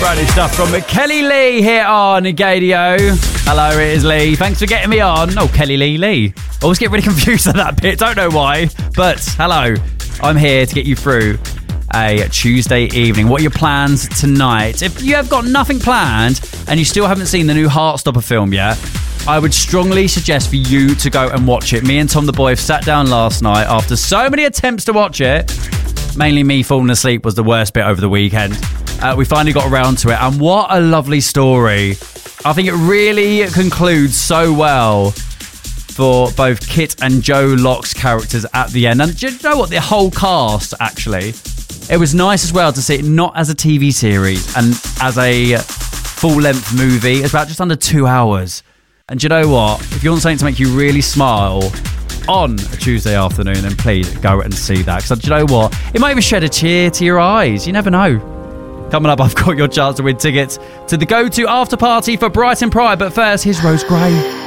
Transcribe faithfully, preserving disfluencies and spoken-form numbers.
Brand new stuff from Kelly Lee here on Gadio. Hello, it is Lee. Thanks for getting me on. Oh, Kelly Lee Lee. Always get really confused at that bit. Don't know why. But hello, I'm here to get you through a Tuesday evening. What are your plans tonight? If you have got nothing planned and you still haven't seen the new Heartstopper film yet, I would strongly suggest for you to go and watch it. Me and Tom the Boy have sat down last night after so many attempts to watch it. Mainly me falling asleep was the worst bit over the weekend. Uh, we finally got around to it, and what a lovely story. I think it really concludes so well for both Kit and Joe Locke's characters at the end. And do you know what? The whole cast, actually. It was nice as well to see it not as a T V series and as a full-length movie. It's about just under two hours. And do you know what? If you want something to make you really smile on a Tuesday afternoon, then please go and see that. Because do you know what? It might even shed a tear to your eyes. You never know. Coming up, I've got your chance to win tickets to the go-to after party for Brighton Pride. But first, here's Rose Gray.